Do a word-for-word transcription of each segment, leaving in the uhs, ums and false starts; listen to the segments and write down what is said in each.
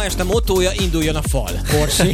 este mottója, induljon a fal. Orsi.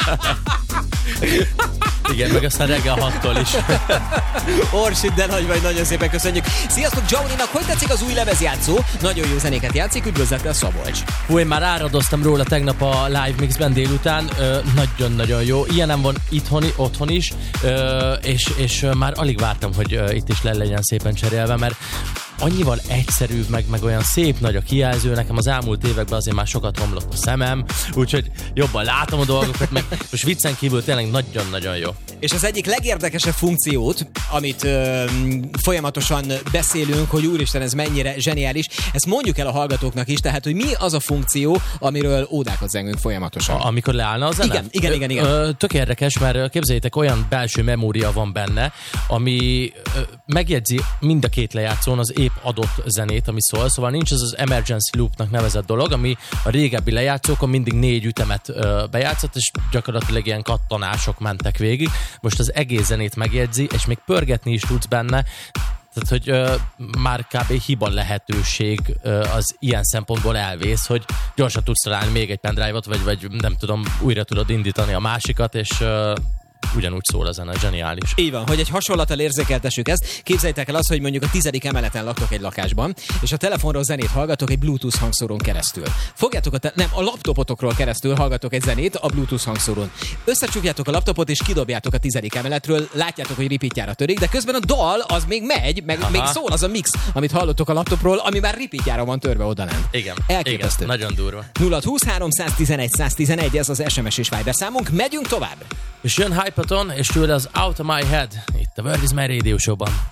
Igen, meg aztán reggel hattól is. Orsi, de nagy vagy, nagyon szépen köszönjük. Sziasztok, Johnnynak, hogy tetszik az új lemezjátszó? Nagyon jó zenéket játszik, üdvözlettel Szabolcs. Hú, én már áradoztam róla tegnap a live mixben délután, ö, nagyon-nagyon jó. Ilyenem van itthon, otthon is, ö, és, és már alig vártam, hogy ö, itt is le legyen szépen cserélve, mert annyival egyszerűbb, meg, meg olyan szép nagy a kijelző, nekem az elmúlt években azért már sokat romlott a szemem, úgyhogy jobban látom a dolgokat, meg most viccen kívül tényleg nagyon-nagyon jó. És az egyik legérdekesebb funkciót, amit ö, folyamatosan beszélünk, hogy úristen, ez mennyire zseniális, ezt mondjuk el a hallgatóknak is, tehát, hogy mi az a funkció, amiről ódákat zengünk folyamatosan. A, amikor leállna a zene? Igen, igen, igen. igen. Ö, tök érdekes, mert képzeljétek, olyan belső memória van benne, ami ö, megjegyzi mind a két lejátszón az épp adott zenét, ami szól, szóval nincs az az emergency loopnak nevezett dolog, ami a régebbi lejátszókon mindig négy ütemet ö, bejátszott, és gyakorlatilag ilyen kattanások mentek végig. Most az egész zenét megjegyzi, és még pörgetni is tudsz benne, tehát, hogy ö, már kb. Hiba lehetőség ö, az ilyen szempontból elvész, hogy gyorsan tudsz találni még egy pendrive-ot, vagy, vagy nem tudom, újra tudod indítani a másikat, és ö, ugyanúgy szól a zene, zseniális. Így van, hogy egy hasonlattal érzékeltessük ezt. Képzeljétek el azt, hogy mondjuk a tizedik emeleten laktok egy lakásban, és a telefonról zenét hallgatok egy Bluetooth hangszórón keresztül. Fogjátok a te- nem, a laptopotokról keresztül hallgatok egy zenét a Bluetooth hangszórón. Összecsukjátok a laptopot és kidobjátok a tizedik emeletről, látjátok, hogy repeatjára törik, de közben a dal az még megy, meg Aha. még szól az a mix, amit hallottok a laptopról, ami már repeatjára van törve odalent. Igen, elképesztő. igen, nagyon durva. nulla húsz háromszáztizenegy száztizenegy, ez az es em es és Viber számunk, megyünk tovább. És jön Hypaton, és tőle az Out of My Head, itt a Word is My Radio Show-ban.